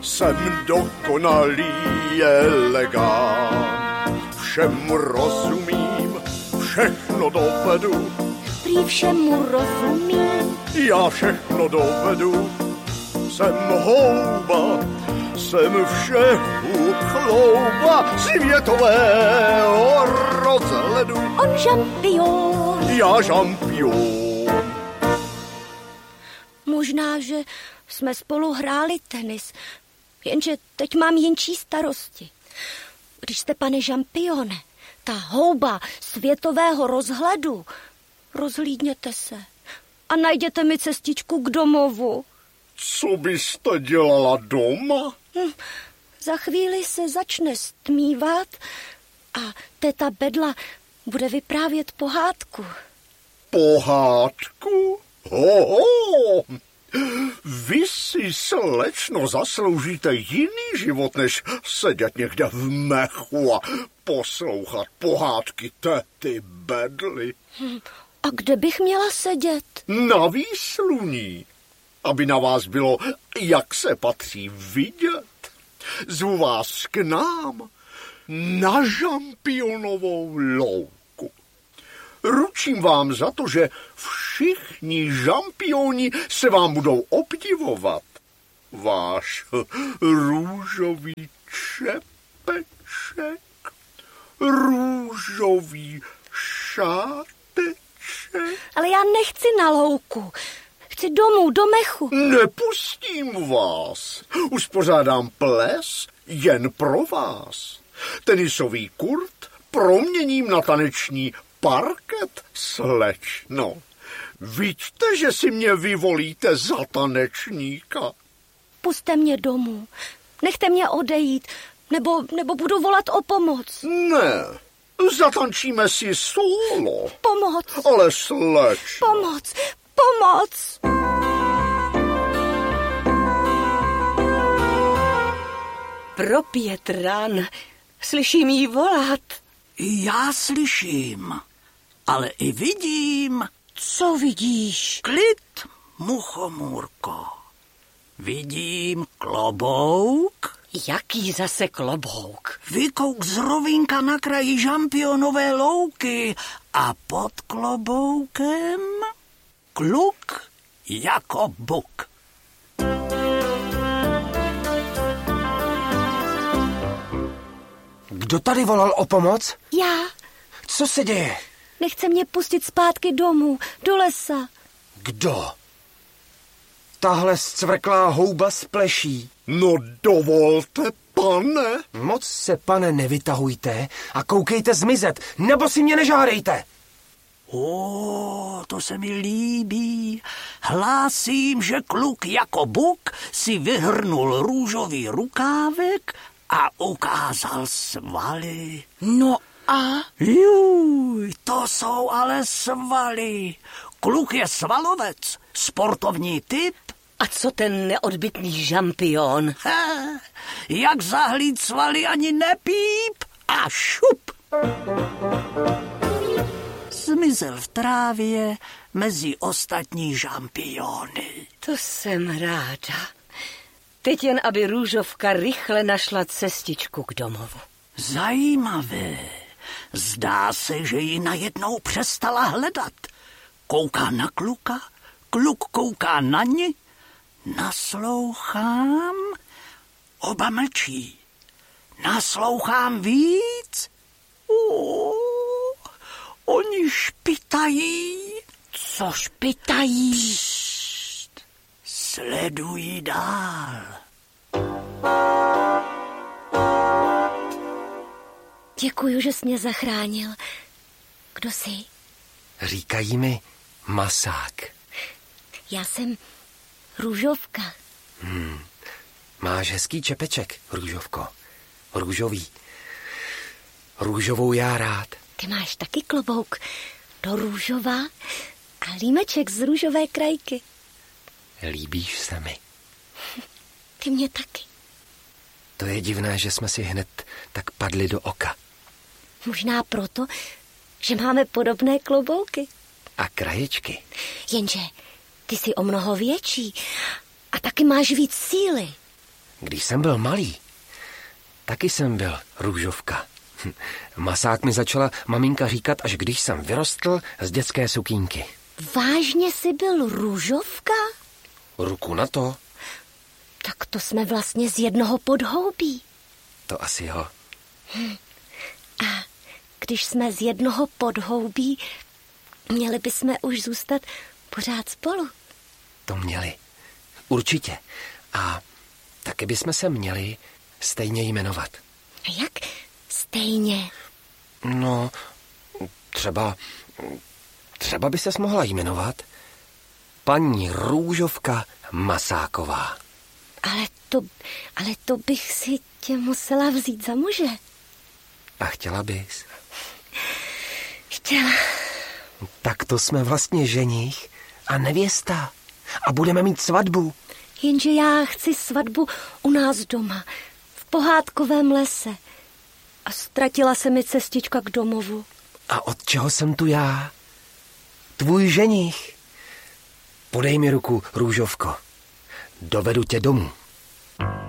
jsem dokonalý elegant. Všemu rozumím, všechno dovedu. Prý všemu rozumím. Já všechno dovedu. Jsem houba, jsem všehu chlouba světového rozhledu. On žampion. Já žampion. Možná, že jsme spolu hráli tenis, jenže teď mám jenčí starosti. Když jste, pane žampione, ta houba světového rozhledu, rozhlídněte se a najděte mi cestičku k domovu. Co byste dělala doma? Za chvíli se začne stmívat a teta Bedla bude vyprávět pohádku. Pohádku? Hoho! Vy si, slečno, zasloužíte jiný život, než sedět někde v mechu a poslouchat pohádky tety Bedly. A kde bych měla sedět? Na výsluní, aby na vás bylo, jak se patří, vidět. Zvu vás k nám na žampionovou louku. Ručím vám za to, že všichni žampioni se vám budou obdivovat. Váš růžový čepeček, růžový šáteček. Ale já nechci na louku. Chci domů, do mechu. Nepustím vás. Uspořádám ples jen pro vás. Tenisový kurt proměním na taneční parket, slečno. Víte, že si mě vyvolíte za tanečníka? Puste mě domů. Nechte mě odejít, nebo budu volat o pomoc. Ne, zatančíme si solo. Pomoc. Ale slečno. Pomoc, pomoc. Pro Pětran, slyším jí volat. Já slyším, ale i vidím. Co vidíš? Klid, muchomůrko. Vidím klobouk. Jaký zase klobouk? Vykouk z rovínka na kraji žampionové louky a pod kloboukem kluk jako buk. Kdo tady volal o pomoc? Já. Co se děje? Nechce mě pustit zpátky domů, do lesa. Kdo? Tahle zcvrklá houba s pleší. No dovolte, pane. Moc se, pane, nevytahujte a koukejte zmizet, nebo si mě nežádejte. To se mi líbí. Hlásím, že kluk jako buk si vyhrnul růžový rukávek a ukázal svaly. No a? Juj, to jsou ale svaly. Kluk je svalovec, sportovní typ. A co ten neodbytný žampion? Jak zahlíd svaly ani nepíp a šup. Zmizel v trávě mezi ostatní žampiony. To jsem ráda. Teď jen, aby Růžovka rychle našla cestičku k domovu. Zajímavé. Zdá se, že ji najednou přestala hledat. Kouká na kluka, kluk kouká na ni. Naslouchám, oba mlčí. Naslouchám víc. Oni špitají. Co špitají? Pšt, sledují dál. Děkuju, že jsi mě zachránil. Kdo jsi? Říkají mi Masák. Já jsem Růžovka. Máš hezký čepeček, Růžovko. Růžový. Růžovou já rád. Ty máš taky klobouk do růžova a límeček z růžové krajky. Líbíš se mi. Ty mě taky. To je divné, že jsme si hned tak padli do oka. Možná proto, že máme podobné klobouky. A kraječky. Jenže ty jsi o mnoho větší a taky máš víc síly. Když jsem byl malý, taky jsem byl Růžovka. Masák mi začala maminka říkat, až když jsem vyrostl z dětské sukínky. Vážně jsi byl Růžovka? Ruku na to. Tak to jsme vlastně z jednoho podhoubí. To asi jo. A když jsme z jednoho podhoubí, měli bychom už zůstat pořád spolu. To měli. Určitě. A taky bychom se měli stejně jmenovat. A jak stejně? No, třeba by ses mohla jmenovat paní Růžovka Masáková. Ale to bych si tě musela vzít za muže. A chtěla bys? Chtěla. Tak to jsme vlastně ženich a nevěsta. A budeme mít svatbu. Jenže já chci svatbu u nás doma, v pohádkovém lese. A ztratila se mi cestička k domovu. A od čeho jsem tu já? Tvůj ženich. Podej mi ruku, Růžovko. Dovedu tě domů.